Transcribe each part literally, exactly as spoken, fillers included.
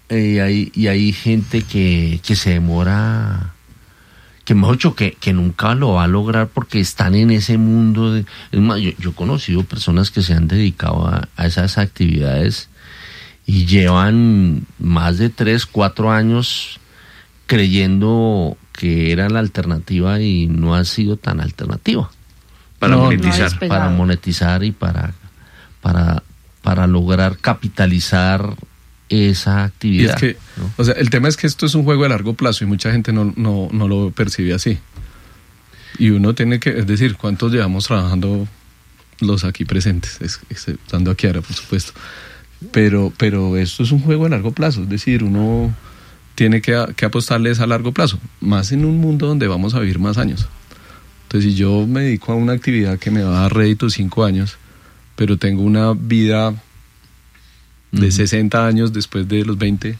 eh, hay, y hay gente que, que se demora, que mejor dicho, que, que nunca lo va a lograr porque están en ese mundo. De, es más, yo, yo he conocido personas que se han dedicado a, a esas actividades y llevan más de tres, cuatro años creyendo que era la alternativa y no ha sido tan alternativa. Para no, monetizar. No para monetizar y para, para, para lograr capitalizar esa actividad. Y es que, ¿no? O sea, el tema es que esto es un juego de largo plazo y mucha gente no, no, no lo percibe así. Y uno tiene que, es decir, ¿cuántos llevamos trabajando los aquí presentes? Estando aquí ahora, por supuesto. Pero, pero esto es un juego de largo plazo, es decir, uno tiene que, que apostarles a largo plazo, más en un mundo donde vamos a vivir más años. Entonces, si yo me dedico a una actividad que me va a dar rédito cinco años, pero tengo una vida de uh-huh. sesenta años después de los veinte,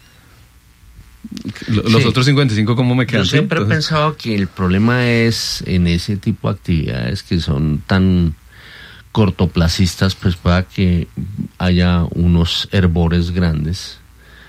los sí. otros cincuenta y cinco, ¿cómo me quedan? Yo siempre Entonces, he pensado que el problema es en ese tipo de actividades que son tan cortoplacistas, pues pueda que haya unos hervores grandes,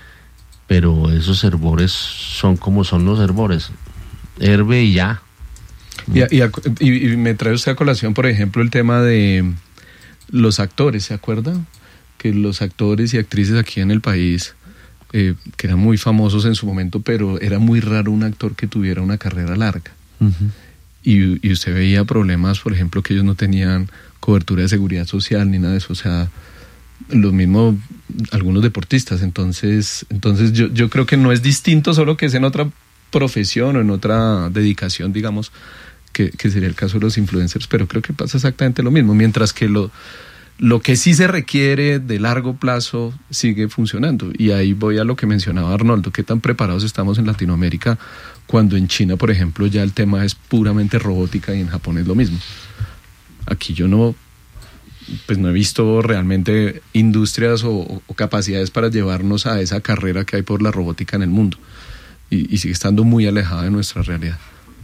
pero esos hervores son como son los hervores, herve y ya. Y, y, y, y me trae usted a colación, por ejemplo, el tema de los actores, ¿se acuerda? Que los actores y actrices aquí en el país, eh, que eran muy famosos en su momento, pero era muy raro un actor que tuviera una carrera larga. Uh-huh. Y, y usted veía problemas, por ejemplo, que ellos no tenían cobertura de seguridad social ni nada de eso, o sea, lo mismo algunos deportistas. Entonces, entonces yo, yo creo que no es distinto, solo que es en otra profesión o en otra dedicación, digamos, que, que sería el caso de los influencers, pero creo que pasa exactamente lo mismo, mientras que lo, lo que sí se requiere de largo plazo sigue funcionando. Y ahí voy a lo que mencionaba Arnoldo, qué tan preparados estamos en Latinoamérica cuando en China, por ejemplo, ya el tema es puramente robótica y en Japón es lo mismo. Aquí yo no, pues no he visto realmente industrias o, o capacidades para llevarnos a esa carrera que hay por la robótica en el mundo. Y, y sigue estando muy alejada de nuestra realidad.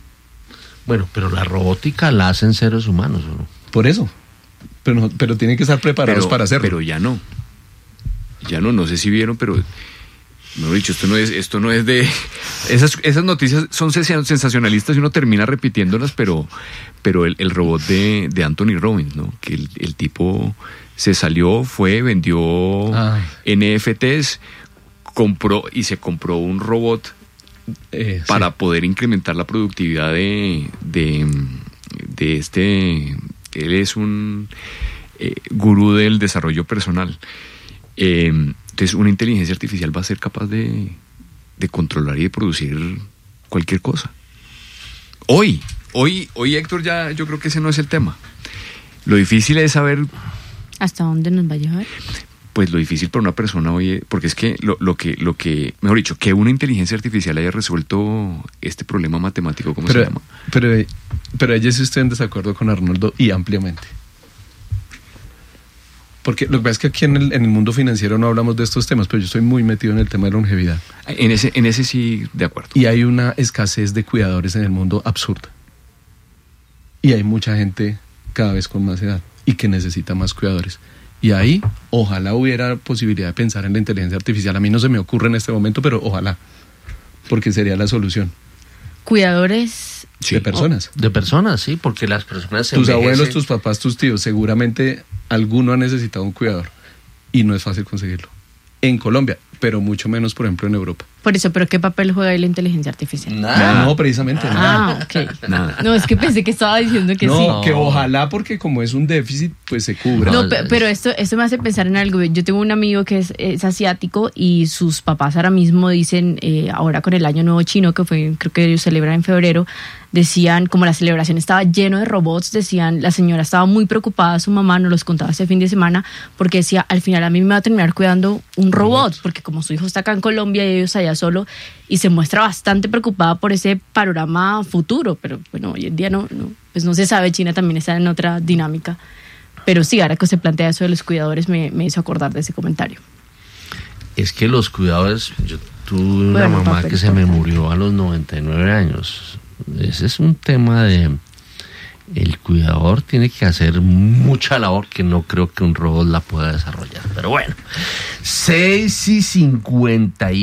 Bueno, pero la robótica la hacen seres humanos, ¿o no? Por eso. Pero, no, pero tienen que estar preparados pero, para hacerlo. Pero ya no. Ya no, no sé si vieron, pero... No he dicho, esto no es, esto no es de... Esas, esas noticias son sensacionalistas y uno termina repitiéndolas, pero, pero el, el robot de, de Anthony Robbins, ¿no? Que el, el tipo se salió, fue, vendió Ay. N F Ts, compró y se compró un robot eh, para sí. poder incrementar la productividad de, de, de este... Él es un eh, gurú del desarrollo personal. Eh, entonces, una inteligencia artificial va a ser capaz de, de controlar y de producir cualquier cosa. Hoy, hoy, hoy, Héctor, ya yo creo que ese no es el tema. Lo difícil es saber... ¿Hasta dónde nos va a llevar? Pues lo difícil para una persona hoy, porque es que lo, lo que, lo que, mejor dicho, que una inteligencia artificial haya resuelto este problema matemático, ¿cómo pero, se llama? Pero, pero ella sí estoy en desacuerdo con Arnoldo y ampliamente. Porque lo que pasa es que aquí en el, en el mundo financiero no hablamos de estos temas, pero yo estoy muy metido en el tema de longevidad. En ese, en ese sí, de acuerdo. Y hay una escasez de cuidadores en el mundo absurda. Y hay mucha gente cada vez con más edad y que necesita más cuidadores. Y ahí, ojalá hubiera posibilidad de pensar en la inteligencia artificial. A mí no se me ocurre en este momento, pero ojalá, porque sería la solución. ¿Cuidadores? Sí. De personas. De personas, sí, porque las personas se Tus envejecen. abuelos, tus papás, tus tíos, seguramente alguno ha necesitado un cuidador. Y no es fácil conseguirlo. En Colombia, pero mucho menos, por ejemplo, en Europa. Por eso, ¿pero qué papel juega ahí la inteligencia artificial? Nada. No, precisamente nada. Ah, ok. Nada. No, es que pensé que estaba diciendo que no, sí. No, que ojalá, porque como es un déficit, pues se cubra. No, pe- pero esto, esto me hace pensar en algo. Yo tengo un amigo que es, es asiático y sus papás ahora mismo dicen, eh, ahora con el Año Nuevo Chino, que fue, creo que ellos celebran en febrero, decían, como la celebración estaba lleno de robots, decían, la señora estaba muy preocupada, su mamá nos los contaba este fin de semana, porque decía, al final a mí me va a terminar cuidando un robot, porque como su hijo está acá en Colombia y ellos allá solo, y se muestra bastante preocupada por ese panorama futuro, pero bueno, hoy en día no, no, pues no se sabe, China también está en otra dinámica, pero sí, ahora que se plantea eso de los cuidadores me, me hizo acordar de ese comentario. Es que los cuidadores, yo tuve una bueno, mamá que se me murió a los noventa y nueve años. Ese es un tema de... El cuidador tiene que hacer mucha labor que no creo que un robot la pueda desarrollar. Pero bueno, seis y cincuenta y